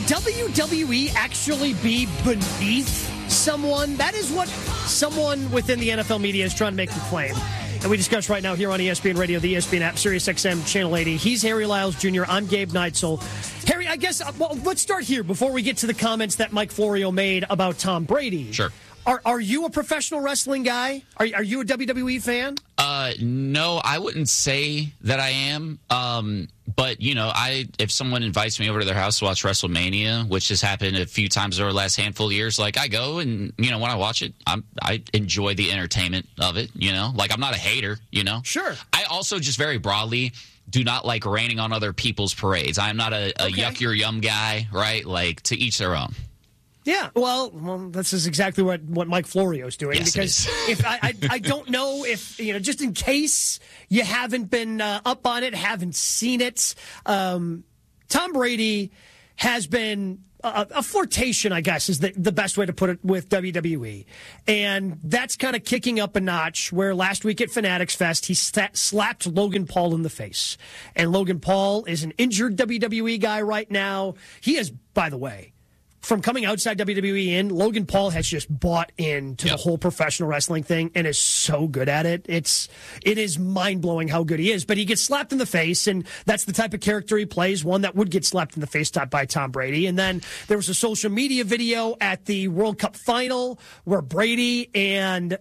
WWE actually be beneath someone? That is what someone within the NFL media is trying to make the claim. And we discuss right now here on ESPN Radio, the ESPN app, SiriusXM Channel 80. He's Harry Lyles Jr. I'm Gabe Neitzel. Harry, I guess, let's start here before we get to the comments that Mike Florio made about Tom Brady. Sure. Are you a professional wrestling guy? Are you a WWE fan? No, I wouldn't say that I am. But, you know, if someone invites me over to their house to watch WrestleMania, which has happened a few times over the last handful of years, like, I go and, you know, when I watch it, I enjoy the entertainment of it, you know? Like, I'm not a hater, you know? Sure. I also just very broadly do not like raining on other people's parades. I'm not a yuck your yum guy, right? Like, to each their own. Yeah, well, this is exactly what Mike Florio is doing. Yes, because if I don't know if, you know, just in case you haven't been up on it, haven't seen it, Tom Brady has been a flirtation, I guess, is the best way to put it, with WWE. And that's kind of kicking up a notch, where last week at Fanatics Fest, he slapped Logan Paul in the face. And Logan Paul is an injured WWE guy right now. He is, by the way, from coming outside WWE in, Logan Paul has just bought into the whole professional wrestling thing and is so good at it. It is mind-blowing how good he is. But he gets slapped in the face, and that's the type of character he plays, one that would get slapped in the face by Tom Brady. And then there was a social media video at the World Cup final where Brady and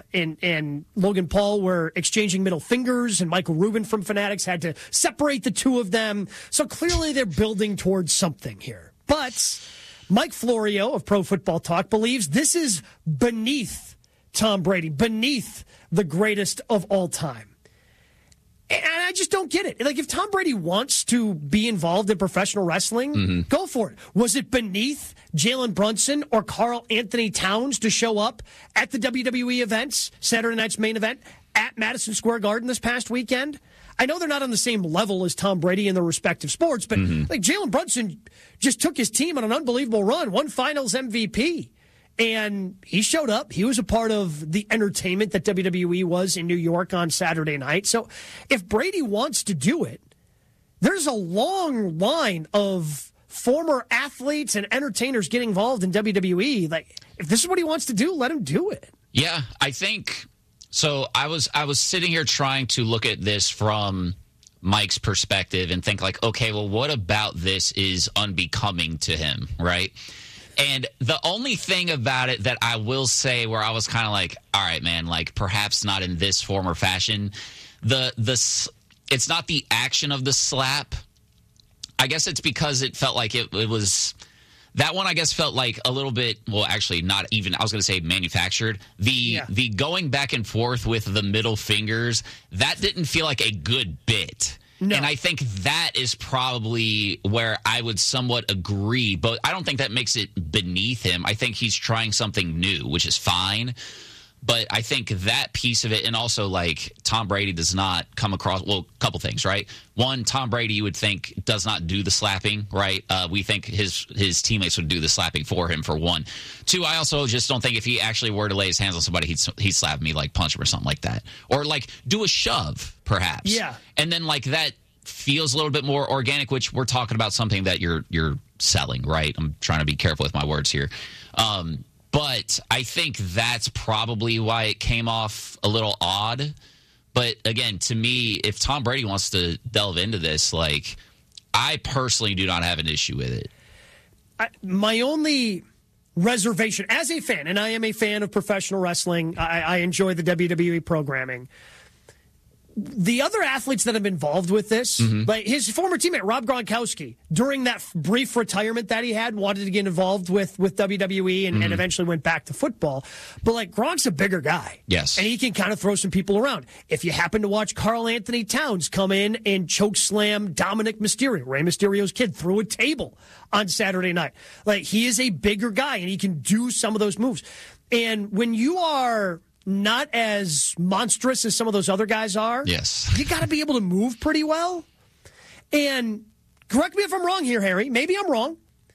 Logan Paul were exchanging middle fingers, and Michael Rubin from Fanatics had to separate the two of them. So clearly they're building towards something here. But Mike Florio of Pro Football Talk believes this is beneath Tom Brady, beneath the greatest of all time. And I just don't get it. Like, if Tom Brady wants to be involved in professional wrestling, go for it. Was it beneath Jalen Brunson or Karl Anthony Towns to show up at the WWE events, Saturday night's main event, at Madison Square Garden this past weekend? I know they're not on the same level as Tom Brady in their respective sports, but like, Jalen Brunson just took his team on an unbelievable run, won Finals MVP, and he showed up. He was a part of the entertainment that WWE was in New York on Saturday night. So if Brady wants to do it, there's a long line of former athletes and entertainers getting involved in WWE. Like, if this is what he wants to do, let him do it. Yeah, I think... So I was sitting here trying to look at this from Mike's perspective and think, like, okay, well, what about this is unbecoming to him, right? And the only thing about it that I will say where I was kind of like, all right, man, like, perhaps not in this form or fashion, it's not the action of the slap. I guess it's because it felt like it was... That one, I guess, felt like a little bit, well, actually, not even, I was going to say manufactured. The going back and forth with the middle fingers, that didn't feel like a good bit. No. And I think that is probably where I would somewhat agree. But I don't think that makes it beneath him. I think he's trying something new, which is fine. But I think that piece of it, and also, like, Tom Brady does not come across, well, a couple things, right? One, Tom Brady, you would think, does not do the slapping, right? We think his teammates would do the slapping for him, for one. Two, I also just don't think if he actually were to lay his hands on somebody, he'd slap me, like, punch him or something like that. Or, like, do a shove, perhaps. Yeah. And then, like, that feels a little bit more organic, which we're talking about something that you're selling, right? I'm trying to be careful with my words here. But I think that's probably why it came off a little odd. But again, to me, if Tom Brady wants to delve into this, like, I personally do not have an issue with it. My only reservation, as a fan, and I am a fan of professional wrestling, I enjoy the WWE programming. The other athletes that have been involved with this, like his former teammate Rob Gronkowski, during that brief retirement that he had, wanted to get involved with WWE and eventually went back to football. But, like, Gronk's a bigger guy. Yes. And he can kind of throw some people around. If you happen to watch Karl Anthony Towns come in and choke slam Dominic Mysterio, Rey Mysterio's kid, through a table on Saturday night. Like, he is a bigger guy, and he can do some of those moves. And when you are not as monstrous as some of those other guys are, yes, you got to be able to move pretty well. And correct me if I'm wrong here, Harry. Maybe I'm wrong.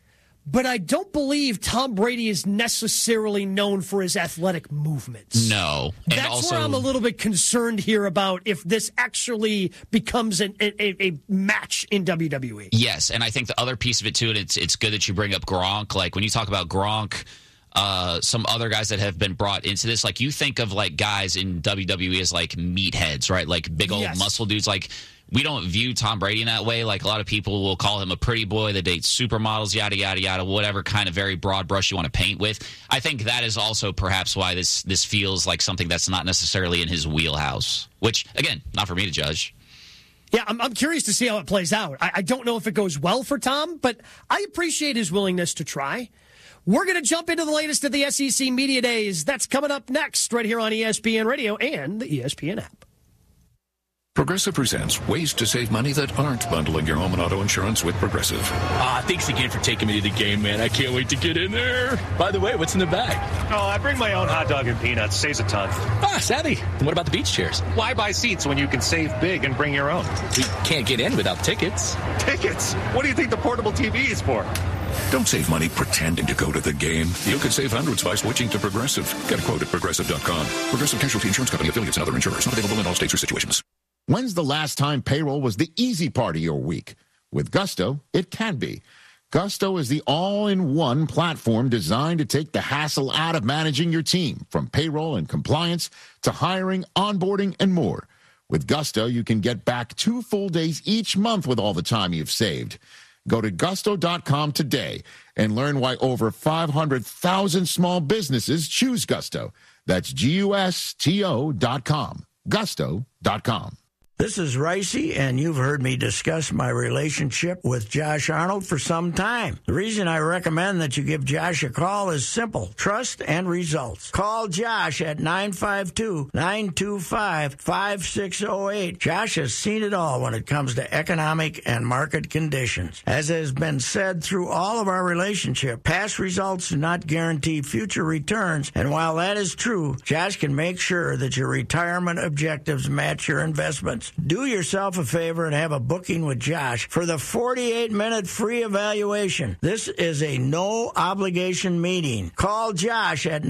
but I don't believe Tom Brady is necessarily known for his athletic movements. No. And that's also, where I'm a little bit concerned here about if this actually becomes a match in WWE. Yes, and I think the other piece of it, too, and it's good that you bring up Gronk. Like, when you talk about Gronk, some other guys that have been brought into this, like, you think of, like, guys in WWE as, like, meatheads, right? Like, big old muscle dudes. Like, we don't view Tom Brady in that way. Like, a lot of people will call him a pretty boy that dates supermodels, yada, yada, yada, whatever kind of very broad brush you want to paint with. I think that is also perhaps why this feels like something that's not necessarily in his wheelhouse, which, again, not for me to judge. Yeah, I'm curious to see how it plays out. I don't know if it goes well for Tom, but I appreciate his willingness to try. We're going to jump into the latest of the SEC Media Days. That's coming up next right here on ESPN Radio and the ESPN app. Progressive presents ways to save money that aren't bundling your home and auto insurance with Progressive. Thanks again for taking me to the game, man. I can't wait to get in there. By the way, what's in the bag? Oh, I bring my own hot dog and peanuts. Saves a ton. Savvy. And what about the beach chairs? Why buy seats when you can save big and bring your own? We can't get in without tickets. Tickets? What do you think the portable TV is for? Don't save money pretending to go to the game. You could save hundreds by switching to Progressive. Get a quote at Progressive.com. Progressive Casualty Insurance Company, affiliates, and other insurers. Not available in all states or situations. When's the last time payroll was the easy part of your week? With Gusto, it can be. Gusto is the all-in-one platform designed to take the hassle out of managing your team, from payroll and compliance to hiring, onboarding, and more. With Gusto, you can get back 2 full days each month with all the time you've saved. Go to gusto.com today and learn why over 500,000 small businesses choose Gusto. That's GUSTO.com. Gusto.com. This is Ricey, and you've heard me discuss my relationship with Josh Arnold for some time. The reason I recommend that you give Josh a call is simple: trust and results. Call Josh at 952-925-5608. Josh has seen it all when it comes to economic and market conditions. As has been said through all of our relationship, past results do not guarantee future returns, and while that is true, Josh can make sure that your retirement objectives match your investments. Do yourself a favor and have a booking with Josh for the 48-minute free evaluation. This is a no-obligation meeting. Call Josh at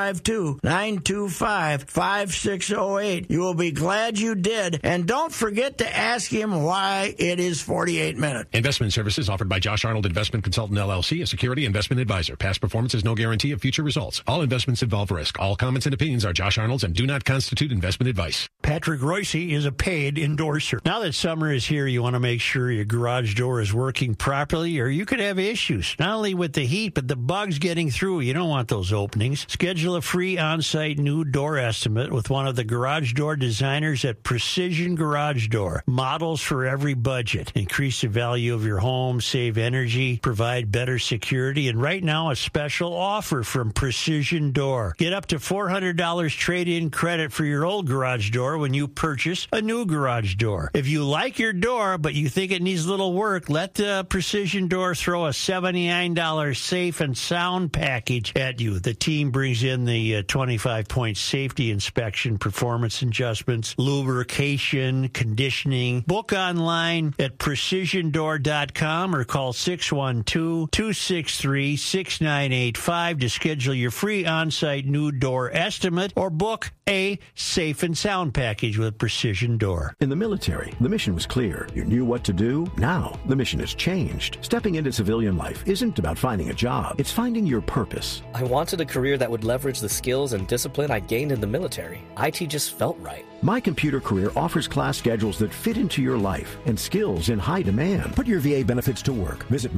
952-925-5608. You will be glad you did, and don't forget to ask him why it is 48 minutes. Investment services offered by Josh Arnold Investment Consultant, LLC, a security investment advisor. Past performance is no guarantee of future results. All investments involve risk. All comments and opinions are Josh Arnold's and do not constitute investment advice. Patrick Royce is a paid endorser. Now that summer is here, you want to make sure your garage door is working properly, or you could have issues, not only with the heat, but the bugs getting through. You don't want those openings. Schedule a free on-site new door estimate with one of the garage door designers at Precision Garage Door. Models for every budget. Increase the value of your home, save energy, provide better security, and right now a special offer from Precision Door. Get up to $400 trade-in credit for your old garage door when you purchase a new garage door. If you like your door, but you think it needs a little work, let the Precision Door throw a $79 safe and sound package at you. The team brings in the 25-point safety inspection, performance adjustments, lubrication, conditioning. Book online at precisiondoor.com or call 612-263-6985 to schedule your free on-site new door estimate or book a safe and sound package with Precision Door. In the military, the mission was clear. You knew what to do. Now, the mission has changed. Stepping into civilian life isn't about finding a job. It's finding your purpose. I wanted a career that would leverage the skills and discipline I gained in the military. IT just felt right. My Computer Career offers class schedules that fit into your life and skills in high demand. Put your VA benefits to work. Visit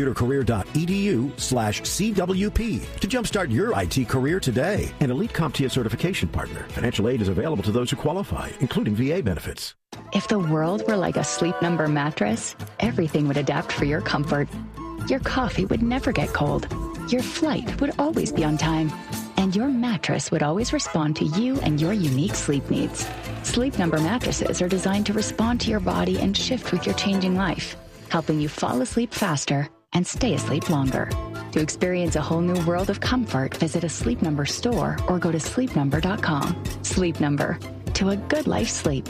mycomputercareer.edu/CWP to jumpstart your IT career today. An elite CompTIA certification partner. Financial aid is available to those who qualify, including VA benefits. If the world were like a Sleep Number mattress, everything would adapt for your comfort. Your coffee would never get cold. Your flight would always be on time. And your mattress would always respond to you and your unique sleep needs. Sleep Number mattresses are designed to respond to your body and shift with your changing life, helping you fall asleep faster and stay asleep longer. To experience a whole new world of comfort, visit a Sleep Number store or go to sleepnumber.com. Sleep Number. To a good life sleep.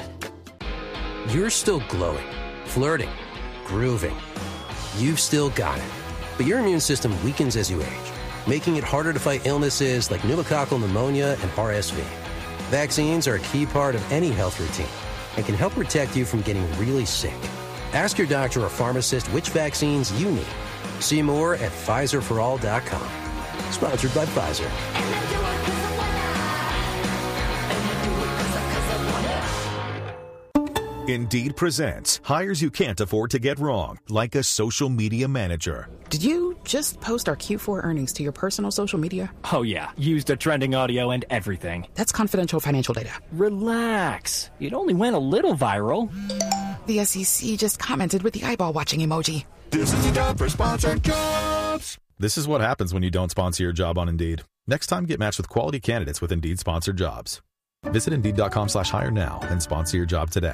You're still glowing, flirting, grooving. You've still got it. But your immune system weakens as you age, making it harder to fight illnesses like pneumococcal pneumonia and RSV. Vaccines are a key part of any health routine and can help protect you from getting really sick. Ask your doctor or pharmacist which vaccines you need. See more at PfizerForAll.com. Sponsored by Pfizer. Indeed presents hires you can't afford to get wrong, like a social media manager. Did you just post our Q4 earnings to your personal social media? Oh, yeah. Used the trending audio and everything. That's confidential financial data. Relax. It only went a little viral. The SEC just commented with the eyeball watching emoji. This is the job for sponsored jobs. This is what happens when you don't sponsor your job on Indeed. Next time, get matched with quality candidates with Indeed sponsored jobs. Visit Indeed.com/hire now and sponsor your job today.